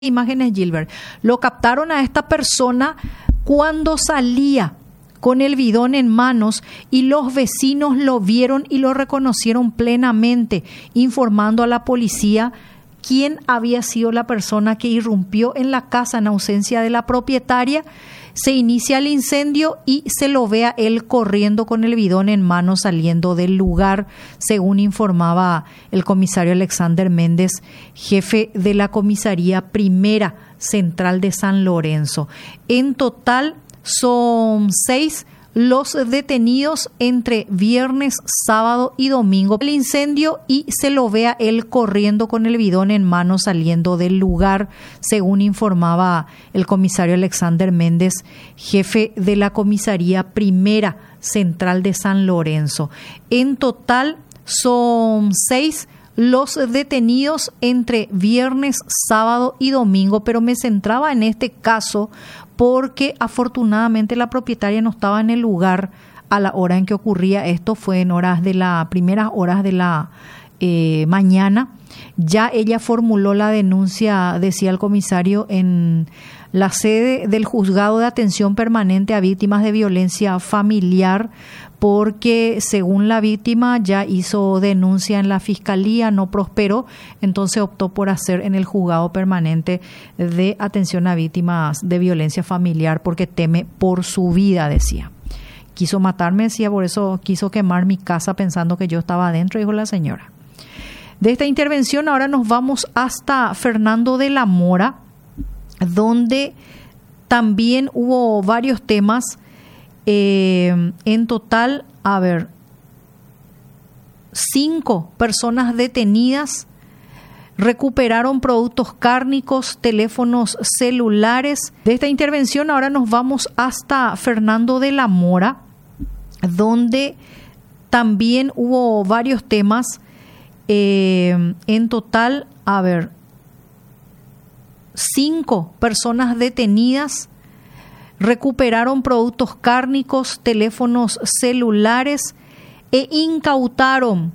Imágenes, Gilbert. Lo captaron a esta persona cuando salía con el bidón en manos y los vecinos lo vieron y lo reconocieron plenamente, informando a la policía quién había sido la persona que irrumpió en la casa en ausencia de la propietaria. Se inicia el incendio y se lo ve a él corriendo con el bidón en mano saliendo del lugar, según informaba el comisario Alexander Méndez, jefe de la comisaría primera central de San Lorenzo. En total son 6 los detenidos entre viernes, sábado y domingo. El incendio y se lo ve a él corriendo con el bidón en mano saliendo del lugar, según informaba el comisario Alexander Méndez, jefe de la comisaría primera central de San Lorenzo. En total son 6 los detenidos entre viernes, sábado y domingo, pero me centraba en este caso porque afortunadamente la propietaria no estaba en el lugar a la hora en que ocurría esto. Fue en primeras horas de la mañana. Ya ella formuló la denuncia, decía el comisario, en la sede del Juzgado de Atención Permanente a Víctimas de Violencia Familiar, porque según la víctima ya hizo denuncia en la fiscalía, no prosperó, entonces optó por hacer en el Juzgado Permanente de Atención a Víctimas de Violencia Familiar porque teme por su vida, decía. Quiso matarme, decía, por eso quiso quemar mi casa pensando que yo estaba adentro, dijo la señora. De esta intervención ahora nos vamos hasta Fernando de la Mora, donde también hubo varios temas. En total, 5 personas detenidas, recuperaron productos cárnicos, teléfonos celulares. De esta intervención ahora nos vamos hasta Fernando de la Mora, donde también hubo varios temas. En total, 5 personas detenidas, recuperaron productos cárnicos, teléfonos celulares e incautaron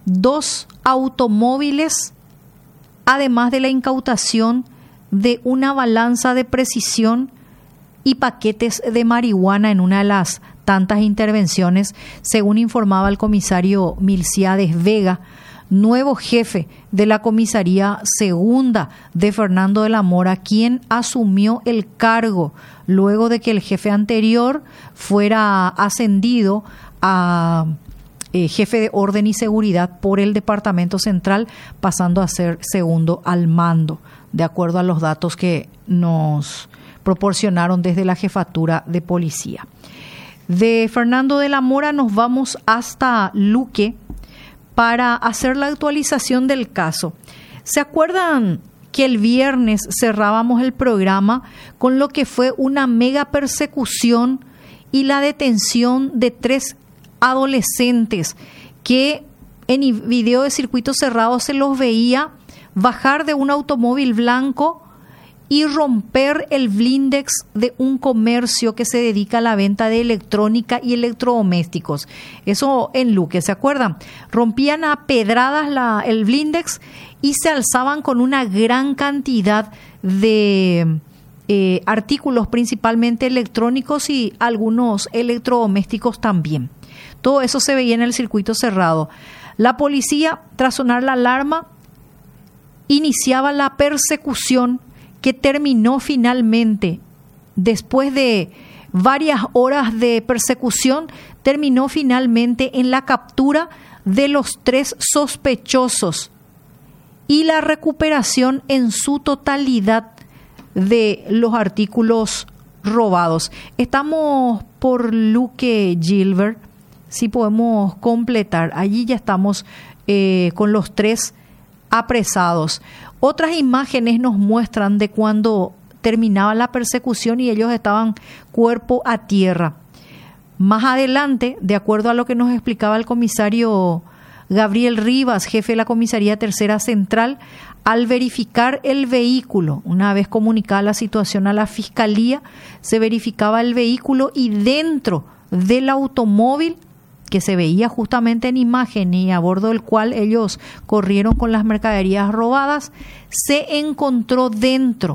2 automóviles, además de la incautación de una balanza de precisión y paquetes de marihuana en una de las tantas intervenciones, según informaba el comisario Milciades Vega, nuevo jefe de la comisaría segunda de Fernando de la Mora, quien asumió el cargo luego de que el jefe anterior fuera ascendido a jefe de orden y seguridad por el Departamento Central, pasando a ser segundo al mando, de acuerdo a los datos que nos proporcionaron desde la jefatura de policía. De Fernando de la Mora nos vamos hasta Luque para hacer la actualización del caso. ¿Se acuerdan que el viernes cerrábamos el programa con lo que fue una mega persecución y la detención de 3 adolescentes que en video de circuito cerrado se los veía bajar de un automóvil blanco y romper el blindex de un comercio que se dedica a la venta de electrónica y electrodomésticos? Eso en Luque, ¿se acuerdan? Rompían a pedradas el blindex y se alzaban con una gran cantidad de artículos, principalmente electrónicos y algunos electrodomésticos también. Todo eso se veía en el circuito cerrado. La policía, tras sonar la alarma, iniciaba la persecución que terminó finalmente, después de varias horas de persecución, terminó finalmente en la captura de los 3 sospechosos y la recuperación en su totalidad de los artículos robados. Estamos por Luque, Gilbert, si podemos completar. Allí ya estamos con los 3 apresados. Otras imágenes nos muestran de cuando terminaba la persecución y ellos estaban cuerpo a tierra. Más adelante, de acuerdo a lo que nos explicaba el comisario Gabriel Rivas, jefe de la comisaría tercera central, al verificar el vehículo, una vez comunicada la situación a la fiscalía, se verificaba el vehículo y dentro del automóvil que se veía justamente en imagen y a bordo del cual ellos corrieron con las mercaderías robadas, se encontró dentro